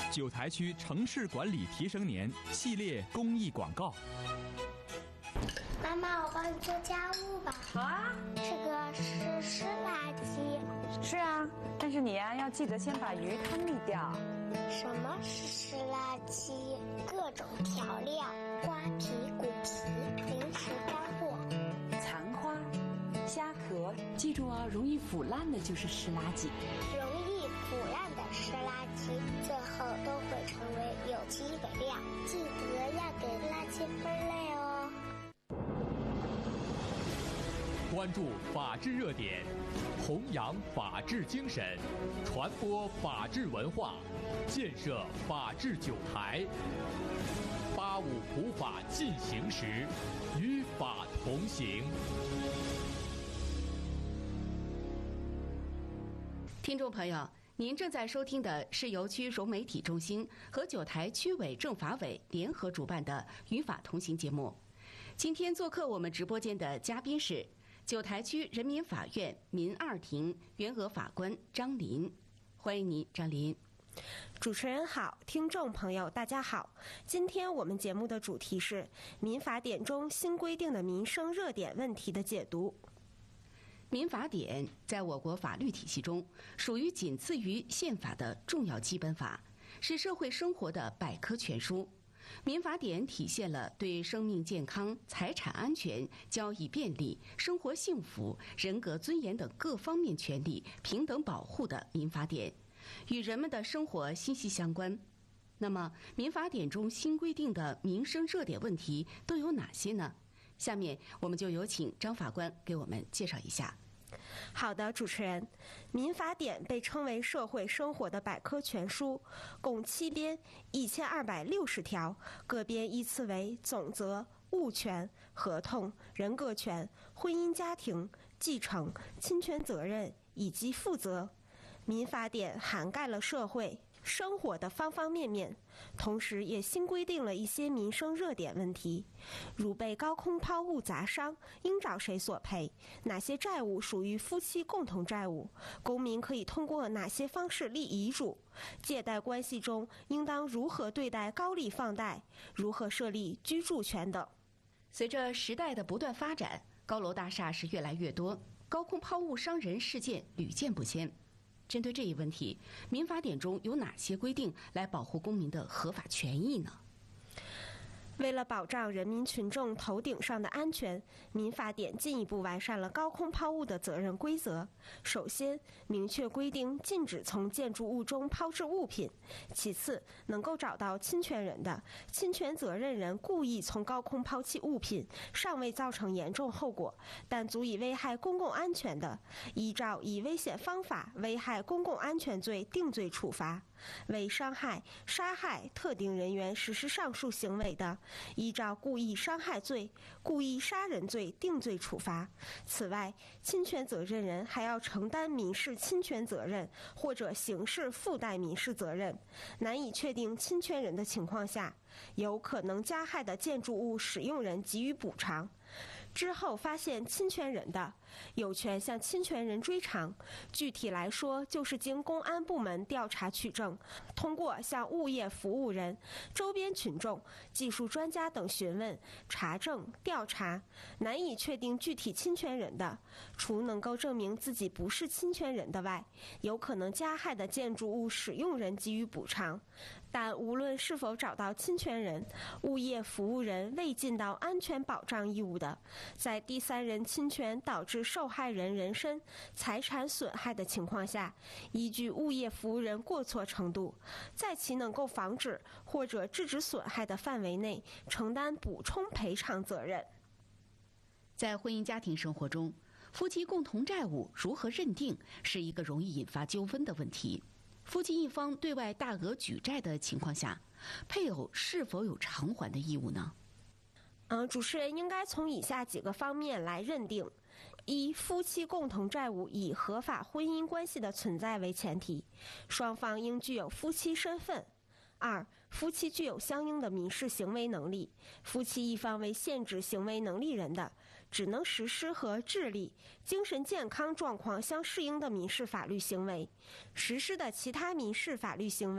九台区城市管理提升年系列公益广告。 妈妈，我帮你做家务吧。 好啊。 这个是湿垃圾。 是啊，但是你呀，要记得先把鱼汤沥掉。 什么是湿垃圾？各种调料、瓜皮、骨皮、零食干货、 残花、虾壳，记住哦，容易腐烂的就是湿垃圾。 容易腐烂的湿垃圾，最后都会成为有机肥料。记得要给垃圾分类哦。 关注法治热点，弘扬法治精神，传播法治文化，建设法治九台。85普法进行时，与法同行。 听众朋友，您正在收听的是由区融媒体中心和九台区委政法委联合主办的《与法同行》节目。今天做客我们直播间的嘉宾是九台区人民法院民二庭原额法官张林，欢迎您，张林。 主持人好，听众朋友大家好。今天我们节目的主题是民法典中新规定的民生热点问题的解读。 民法典在我国法律体系中属于仅次于宪法的重要基本法，是社会生活的百科全书。民法典体现了对生命健康、财产安全、交易便利、生活幸福、人格尊严等各方面权利平等保护的民法典，与人们的生活息息相关。那么，民法典中新规定的民生热点问题都有哪些呢？下面我们就有请张法官给我们介绍一下。 好的，主持人，民法典被称为社会生活的百科全书，共7编1260条，各编依次为总则、物权、合同、人格权、婚姻家庭、继承、侵权责任以及负责。民法典涵盖了社会生活的方方面面，同时也新规定了一些民生热点问题，如被高空抛物砸伤应找谁索赔，哪些债务属于夫妻共同债务，公民可以通过哪些方式立遗嘱，借贷关系中应当如何对待高利放贷，如何设立居住权等。 随着时代的不断发展，高楼大厦是越来越多，高空抛物伤人事件屡见不鲜。针对这一问题，民法典中有哪些规定来保护公民的合法权益呢？ 为了保障人民群众头顶上的安全，民法典进一步完善了高空抛物的责任规则。首先，明确规定禁止从建筑物中抛掷物品；其次，能够找到侵权人的，侵权责任人故意从高空抛弃物品，尚未造成严重后果，但足以危害公共安全的，依照以危险方法危害公共安全罪定罪处罚。为伤害、杀害特定人员实施上述行为的，依照故意伤害罪、故意杀人罪定罪处罚。此外，侵权责任人还要承担民事侵权责任或者刑事附带民事责任。难以确定侵权人的情况下，有可能加害的建筑物使用人给予补偿。之后发现侵权人的，有权向侵权人追偿。具体来说，就是经公安部门调查取证，通过向物业服务人、周边群众、技术专家等询问、查证、调查，难以确定具体侵权人的，除能够证明自己不是侵权人的外，有可能加害的建筑物使用人给予补偿。但无论是否找到侵权人，物业服务人未尽到安全保障义务的，在第三人侵权导致受害人人身、财产损害的情况下，依据物业服务人过错程度，在其能够防止或者制止损害的范围内，承担补充赔偿责任。 在婚姻家庭生活中，夫妻共同债务如何认定是一个容易引发纠纷的问题。夫妻一方对外大额举债的情况下，配偶是否有偿还的义务呢？ 主持人应该从以下几个方面来认定：一、夫妻共同债务以合法婚姻关系的存在为前提，双方应具有夫妻身份；二、夫妻具有相应的民事行为能力，夫妻一方为限制行为能力人的，只能实施和智力、精神健康状况相适应的民事法律行为，实施的其他民事法律行为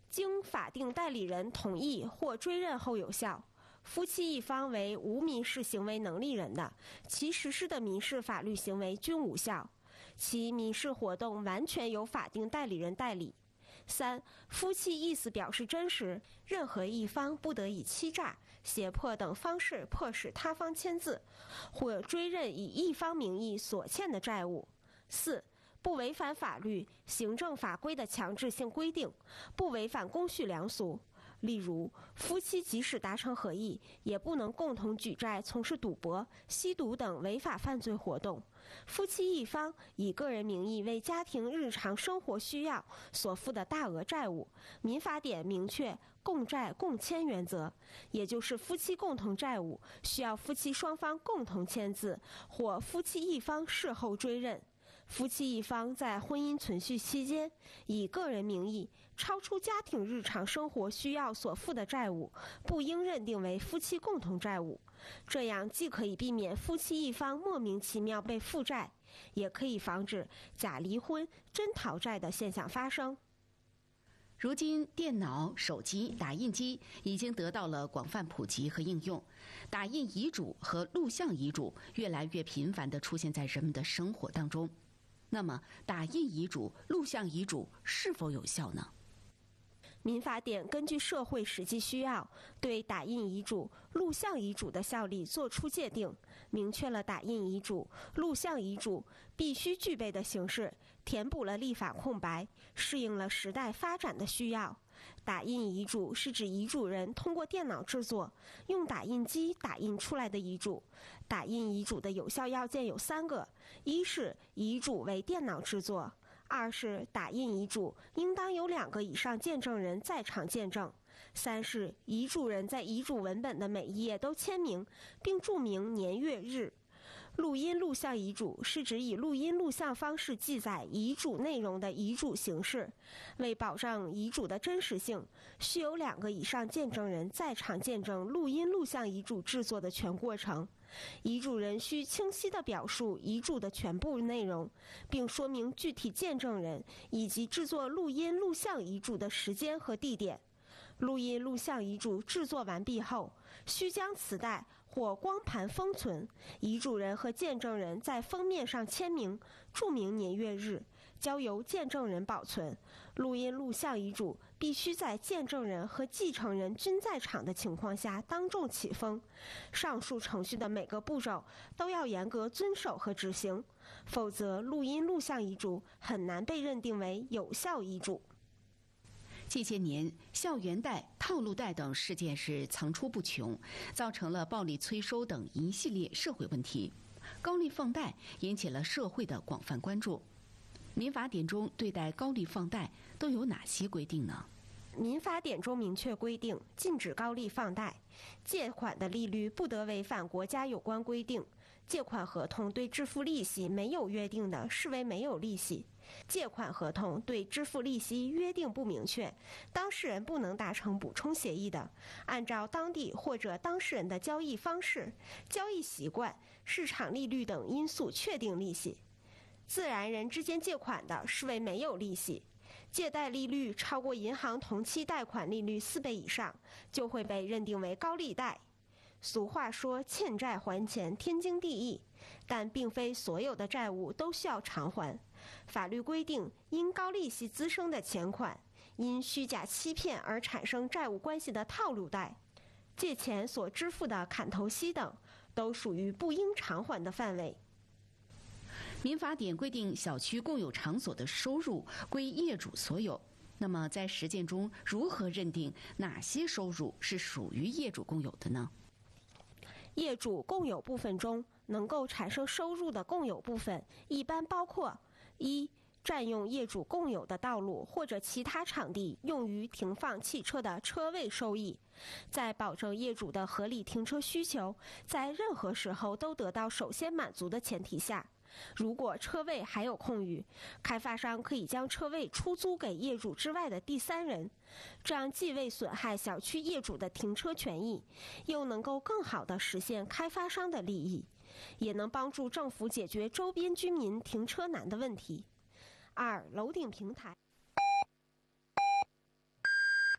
经法定代理人同意或追认后有效。夫妻一方为无民事行为能力人的，其实施的民事法律行为均无效，其民事活动完全由法定代理人代理。3. 夫妻意思表示真实，任何一方不得以欺诈、胁迫等方式迫使他方签字，或追认以一方名义所欠的债务。4. 不违反法律、行政法规的强制性规定，不违反公序良俗。例如，夫妻即使达成合意，也不能共同举债从事赌博、吸毒等违法犯罪活动。夫妻一方以个人名义为家庭日常生活需要所负的大额债务，民法典明确共债共签原则，也就是夫妻共同债务需要夫妻双方共同签字，或夫妻一方事后追认。夫妻一方在婚姻存续期间以个人名义超出家庭日常生活需要所负的债务，不应认定为夫妻共同债务。这样既可以避免夫妻一方莫名其妙被负债，也可以防止假离婚、真讨债的现象发生。 如今，电脑、手机、打印机已经得到了广泛普及和应用，打印遗嘱和录像遗嘱越来越频繁地出现在人们的生活当中。那么，打印遗嘱、录像遗嘱是否有效呢？ 民法典根据社会实际需要，对打印遗嘱、录像遗嘱的效力作出界定，明确了打印遗嘱、录像遗嘱必须具备的形式，填补了立法空白，适应了时代发展的需要。打印遗嘱是指遗嘱人通过电脑制作，用打印机打印出来的遗嘱。打印遗嘱的有效要件有3个：一是遗嘱为电脑制作；2是打印遗嘱应当有2个以上见证人在场见证；3是遗嘱人在遗嘱文本的每一页都签名，并注明年月日。录音录像遗嘱是指以录音录像方式记载遗嘱内容的遗嘱形式。为保障遗嘱的真实性，需有2个以上见证人在场见证录音录像遗嘱制作的全过程。遗嘱人需清晰地表述遗嘱的全部内容，并说明具体见证人以及制作录音录像遗嘱的时间和地点。录音录像遗嘱制作完毕后，需将磁带或光盘封存，遗嘱人和见证人在封面上签名，注明年月日，交由见证人保存。录音录像遗嘱必须在见证人和继承人均在场的情况下当众启封。上述程序的每个步骤都要严格遵守和执行，否则录音录像遗嘱很难被认定为有效遗嘱。 近些年，校园贷、套路贷等事件是层出不穷，造成了暴力催收等一系列社会问题。高利放贷引起了社会的广泛关注。民法典中对待高利放贷都有哪些规定呢？ 民法典中明确规定，禁止高利放贷，借款的利率不得违反国家有关规定。借款合同对支付利息没有约定的，视为没有利息。借款合同对支付利息约定不明确，当事人不能达成补充协议的，按照当地或者当事人的交易方式、交易习惯、市场利率等因素确定利息。自然人之间借款的，视为没有利息。借贷利率超过银行同期贷款利率4倍以上，就会被认定为高利贷。俗话说欠债还钱天经地义，但并非所有的债务都需要偿还。法律规定，因高利息滋生的钱款，因虚假欺骗而产生债务关系的套路贷，借钱所支付的砍头息等，都属于不应偿还的范围。 民法典规定，小区共有场所的收入归业主所有。那么，在实践中，如何认定哪些收入是属于业主共有的呢？ 业主共有部分中能够产生收入的共有部分，一般包括：一、占用业主共有的道路或者其他场地用于停放汽车的车位收益，在保证业主的合理停车需求在任何时候都得到首先满足的前提下，如果车位还有空余，开发商可以将车位出租给业主之外的第三人，这样既未损害小区业主的停车权益，又能够更好地实现开发商的利益，也能帮助政府解决周边居民停车难的问题。二、楼顶平台。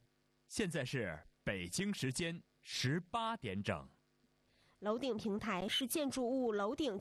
现在是北京时间18点整。 楼顶平台是建筑物楼顶